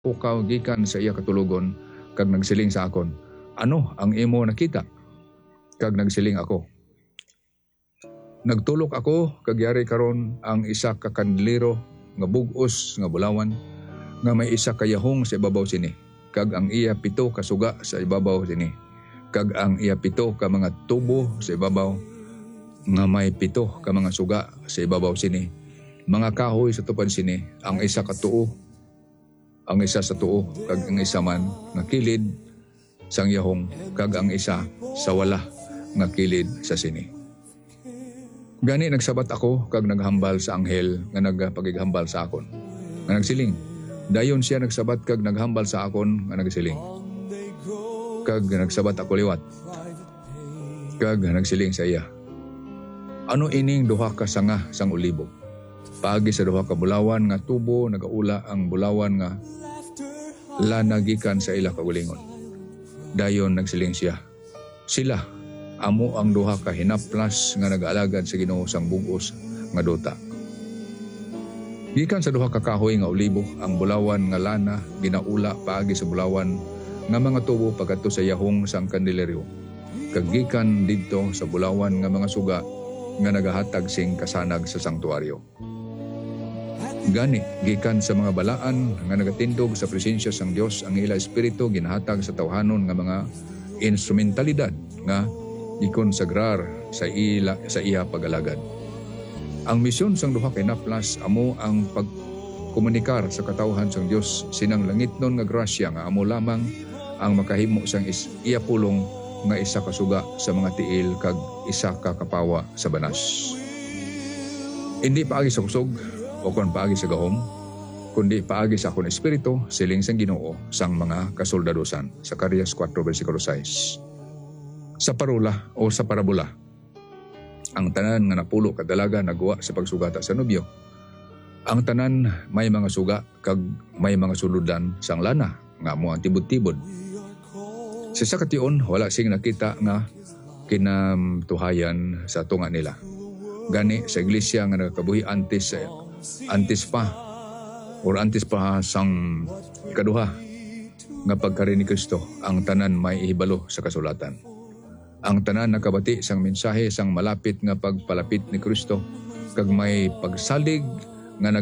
pukaw gikan sa iya katulugon kag nagsiling sa akon, "Ano ang imo nakita?" Kag nagsiling ako, "Nagtulok ako kag yari karon ang isa ka kandilero nga bug-os nga bulawan nga may isa ka yahong sa ibabaw sini, kag ang iya 7 ka suga sa ibabaw sini, kag ang iya 7 ka mga tubo sa ibabaw nga may 7 ka mga suga sa ibabaw sini, mga kahoy sa tupad sini, ang isa ka tuo, ang isa sa tuo, kag ang isa man nga kilid sang yahong, kag ang isa sa wala nga kilid sa sini." Gani nagsabat ako kag naghambal sa anghel nga nagpagighambal sa akon, nga nagsiling. Dayon siya nagsabat kag naghambal sa akon nga nagsiling. Kag nagsabat ako liwat. Kag nagsiling sa iya, "Ano ining duha ka sanga sang olibo? Paagi sa duha ka bulawan nga tubo nagaula ang bulawan nga lana gikan sa ila kagulingon." Dayon nagsiling siya, "Sila amo ang duha ka hinaplas nga nag-aalagad sa Ginoo sang bug-os nga duta. Gikan sa duha ka kahoy nga olibo ang bulawan nga lana ginaula paagi sa bulawan nga mga tubo pagadto sa yahong sang kandileryo, kag gikan didto sa bulawan nga mga suga nga nagahatag sing kasanag sa sanktuaryo. Gani gikan sa mga balaan nga nagatindog sa presensya sang Dios ang ila espiritu ginahatag sa tawhanon nga mga instrumentalidad nga ikonsagrar sa iya pag-alagad. Ang misyon sang duha ka hinaplas amo ang pagkomunikar sa katawhan sang Dios sinang langitnon nga grasya nga amo lamang ang makahimo sang iya pulong nga isa ka suga sa mga tiil kag isa ka kapawa sa banas. Hindi paagi sa kusog o kon paagi sa gahom, kundi paagi sa akong espiritu, siling sang Ginoo sang mga kasoldadosan. Zacarias 4 versikulo 6. Sa parula o sa parabola, ang tanan nga napulo kadalaga nagawa sa pagsugata sa nobyo. Ang tanan may mga suga kag may mga suludan sang lana nga amo ang tibod-tibod. Sa sakation wala sing nakita nga kinamtuhayan sa tunga nila. Gani sa iglesia nga nagakabuhi antes pa sang ikaduha nga pagkari ni Kristo, ang tanan may ihibalo sa kasulatan. Ang tanan nakabati sang mensahe sang malapit nga pagpalapit ni Kristo, kag may pagsalig nga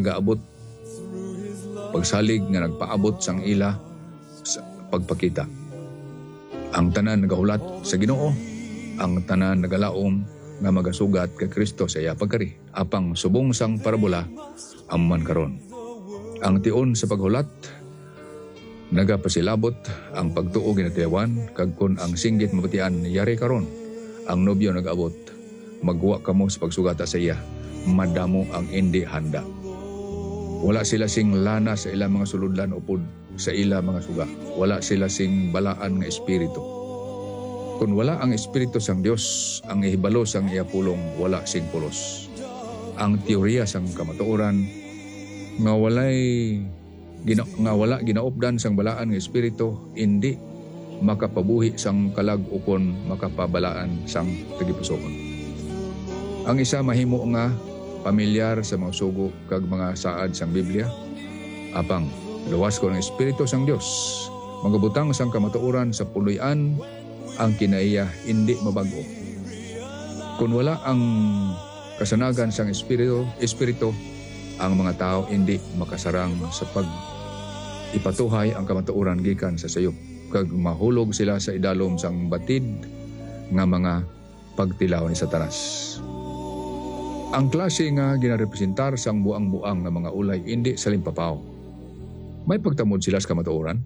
nagpaabot sang ila sa pagpakita. Ang tanan nagahulat sa Ginoo, ang tanan nagalaom nga magasugat kay Kristo sa iya pagkari. Apang subong sang parabola amman karon. Ang tion sa paghulat nagapasilabot ang pagtuo ginatiyawan, kag kun ang singgit mabatian yari karon, ang nobyo nag-abot, magwa kamo sa pagsugata sa iya, madamo ang hindi handa. Wala sila sing lana sa ila mga suludlan upod sa ila mga suga. Wala sila sing balaan nga espiritu. Kung wala ang espiritu sang Dios, ang ihibalo sang iya pulong wala sing pulos. Ang teorya sang kamatuoran nga wala ginaupdan sang balaan nga espiritu, hindi makapabuhi sang kalag ukon makapabalaan sang tagipusoon. Ang isa mahimo nga pamilyar sa mga sugo kag mga saad sang Biblia, apang luwas ko ng espiritu sang Dios, magabutang sang kamatuoran sa puloy-an, ang kinaiya hindi mabago. Kung wala ang kasanagan sang espiritu, ang mga tao hindi makasarang sa ipatuhay ang kamatuoran gikan sa sayop, kag mahulog sila sa idalom sang batid nga mga pagtilaw ni Satanas. Ang klase nga ginarepresentar sang buang-buang nga mga ulay hindi salimpapaw. May pagtamod sila sa kamatuoran.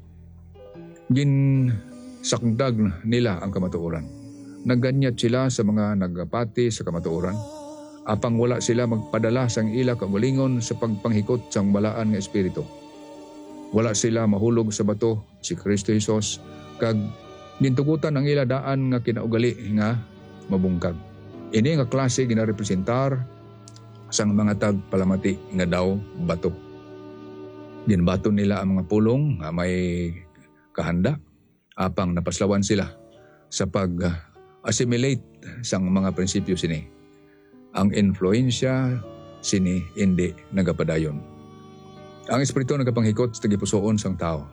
Ginsakdag nila ang kamatuoran. Nagganyat sila sa mga nagapati sa kamatuoran. Apang wala sila magpadala sang ila kagulingon sa pagpanghikot sang balaan nga espiritu. Wala sila mahulog sa bato, si Kristo Jesus, kag gintugutan ang ila daan nga kinaugali nga mabungkag. Ini nga klase ginarepresentar sang mga tagpalamati nga daw bato. Ginbato nila ang mga pulong nga may kahanda, apang napaslawan sila sa pag-assimilate sang mga prinsipyo sini. Ang influensya sini hindi nagapadayon. Ang espiritu nagapanghikot sa tagipusoon sang tao.